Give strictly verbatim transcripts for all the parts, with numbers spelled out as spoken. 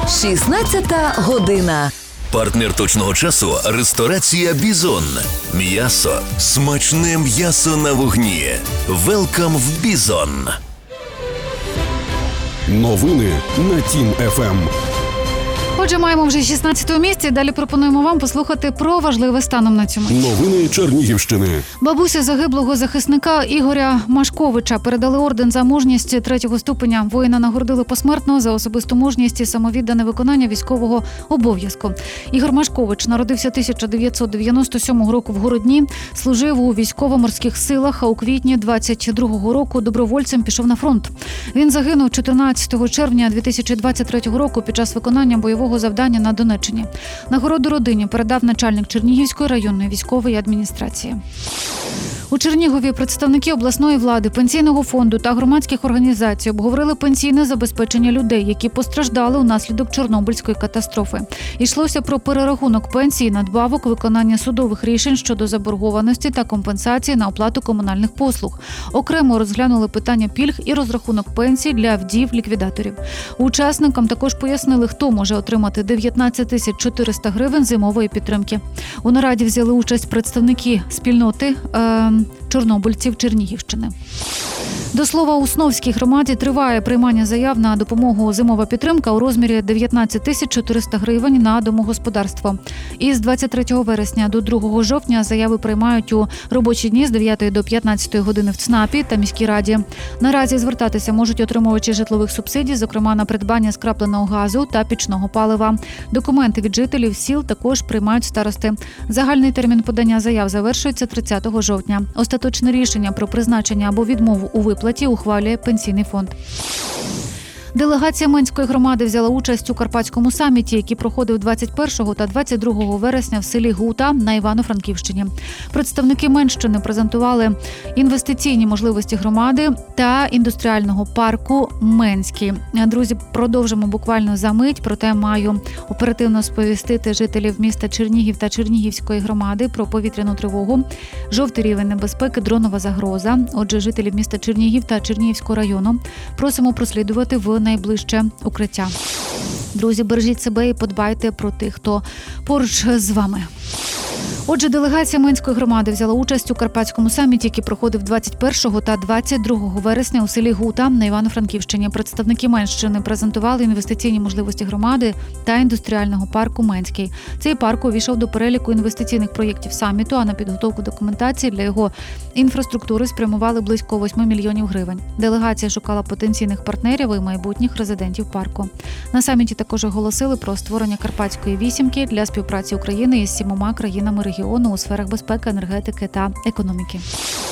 шістнадцята година. Партнер точного часу – ресторація «Бізон». М'ясо. Смачне м'ясо на вогні. Велкам в «Бізон». Новини на Тім еф ем. Отже, маємо вже шістнадцяте місце. Далі пропонуємо вам послухати про важливе станом на цьому. Новини Чернігівщини. Бабуся загиблого захисника Ігоря Машковича передали орден за мужність третього ступеня. Воїна нагородили посмертно за особисту мужність і самовіддане виконання військового обов'язку. Ігор Машкович народився тисяча дев'ятсот дев'яносто сьомого року в Городні, служив у військово-морських силах, а у квітні двадцять другого року добровольцем пішов на фронт. Він загинув чотирнадцятого червня дві тисячі двадцять третього року під час виконання бойового завдання на Донеччині. Нагороду родині передав начальник Чернігівської районної військової адміністрації. У Чернігові представники обласної влади, пенсійного фонду та громадських організацій обговорили пенсійне забезпечення людей, які постраждали унаслідок Чорнобильської катастрофи. Йшлося про перерахунок пенсій, надбавок, виконання судових рішень щодо заборгованості та компенсації на оплату комунальних послуг. Окремо розглянули питання пільг і розрахунок пенсій для вдів-ліквідаторів. Учасникам також пояснили, хто може отримати дев'ятнадцять тисяч чотириста гривень зимової підтримки. У нараді взяли участь представники спільноти е- чорнобильців Чернігівщини. До слова, у Сновській громаді триває приймання заяв на допомогу «Зимова підтримка» у розмірі дев'ятнадцять тисяч чотириста гривень на домогосподарство. Із двадцять третього вересня до другого жовтня заяви приймають у робочі дні з дев'ятої до п'ятнадцятої години в ЦНАПі та міській раді. Наразі звертатися можуть отримувачі житлових субсидій, зокрема на придбання скрапленого газу та пічного палива. Документи від жителів сіл також приймають старости. Загальний термін подання заяв завершується тридцятого жовтня. Остаточне рішення про призначення або відмову у виплаті ухвалює Пенсійний фонд. Делегація Менської громади взяла участь у Карпатському саміті, який проходив двадцять першого та двадцять другого вересня в селі Гута на Івано-Франківщині. Представники Менщини презентували інвестиційні можливості громади та індустріального парку Менський. Друзі, продовжимо буквально за мить, проте маю оперативно сповістити жителів міста Чернігів та Чернігівської громади про повітряну тривогу, жовтий рівень небезпеки, дронова загроза. Отже, жителів міста Чернігів та Чернігівського району просимо прослідувати в найближче укриття. Друзі, бережіть себе і подбайте про тих, хто поруч з вами. Отже, делегація Менської громади взяла участь у Карпатському саміті, який проходив двадцять першого та двадцять другого вересня у селі Гута на Івано-Франківщині. Представники Менщини презентували інвестиційні можливості громади та індустріального парку Менський. Цей парк увійшов до переліку інвестиційних проєктів саміту, а на підготовку документації для його інфраструктури спрямували близько восьми мільйонів гривень. Делегація шукала потенційних партнерів і майбутніх резидентів парку. На саміті також оголосили про створення Карпатської вісімки для співпраці України із сімома країнами регіону у сферах безпеки, енергетики та економіки.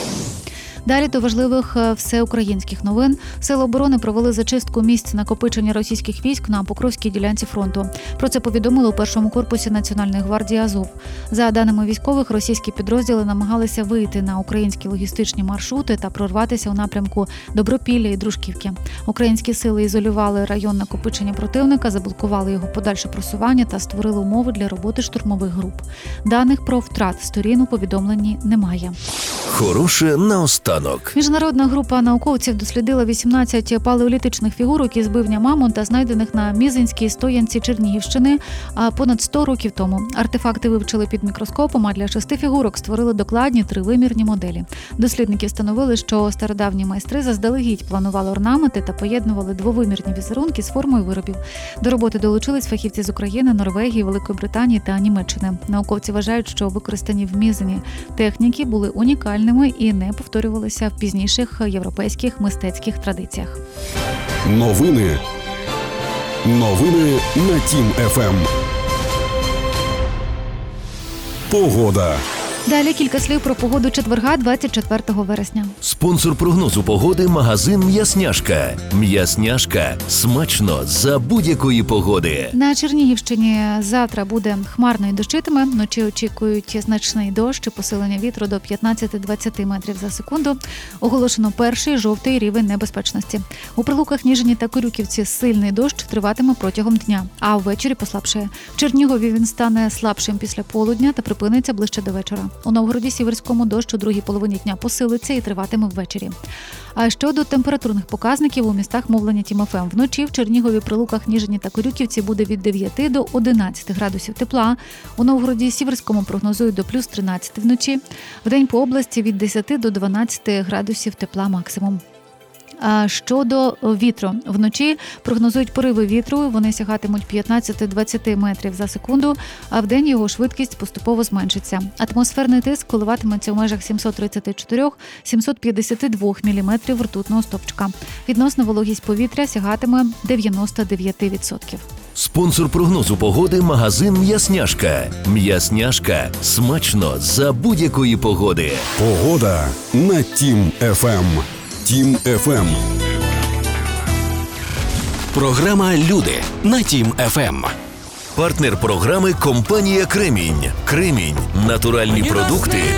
Далі до важливих всеукраїнських новин. Сили оборони провели зачистку місць накопичення російських військ на Покровській ділянці фронту. Про це повідомили у першому корпусі Національної гвардії Азов. За даними військових, російські підрозділи намагалися вийти на українські логістичні маршрути та прорватися у напрямку Добропілля і Дружківки. Українські сили ізолювали район накопичення противника, заблокували його подальше просування та створили умови для роботи штурмових груп. Даних про втрат сторін у повідомленні немає. Хороше наостанок. Міжнародна група науковців дослідила вісімнадцять палеолітичних фігурок із бивня мамонта, знайдених на Мізинській стоянці Чернігівщини понад сто років тому. Артефакти вивчили під мікроскопом, а для шести фігурок створили докладні тривимірні моделі. Дослідники встановили, що стародавні майстри заздалегідь планували орнаменти та поєднували двовимірні візерунки з формою виробів. До роботи долучились фахівці з України, Норвегії, Великої Британії та Німеччини. Науковці вважають, що використані в Мізині техніки були унікальними і не повторювалися в пізніших європейських мистецьких традиціях. Новини. Новини на Тім еф ем. Погода. Далі кілька слів про погоду четверга, двадцять четвертого вересня. Спонсор прогнозу погоди – магазин «М'ясняшка». «М'ясняшка» – смачно за будь-якої погоди. На Чернігівщині завтра буде хмарно і дощитиме. Вночі очікують значний дощ і посилення вітру до п'ятнадцять-двадцять метрів за секунду. Оголошено перший жовтий рівень небезпечності. У Прилуках, Ніжині та Корюківці сильний дощ триватиме протягом дня, а ввечері послабшає. В Чернігові він стане слабшим після полудня та припиниться ближче до вечора. У Новгороді-Сіверському дощ у другій половині дня посилиться і триватиме ввечері. А щодо температурних показників у містах мовлення Тім еф ем. Вночі в Чернігові, Прилуках, Ніжині та Корюківці буде від дев'яти до одинадцяти градусів тепла. У Новгороді-Сіверському прогнозують до плюс тринадцяти вночі. Вдень по області від десяти до дванадцяти градусів тепла максимум. А щодо вітру, вночі прогнозують пориви вітру, вони сягатимуть п'ятнадцять-двадцять метрів за секунду, а вдень його швидкість поступово зменшиться. Атмосферний тиск коливатиметься у межах сімсот тридцять чотири - сімсот п'ятдесят два міліметрів ртутного стовпчика. Відносна вологість повітря сягатиме дев'яносто дев'ять відсотків. Спонсор прогнозу погоди – магазин «М'ясняшка». «М'ясняшка» – смачно за будь-якої погоди. Погода на Тім еф ем. Тім еф ем. Програма «Люди» на Тім еф ем. Партнер програми – компанія «Кремінь». «Кремінь» – натуральні продукти,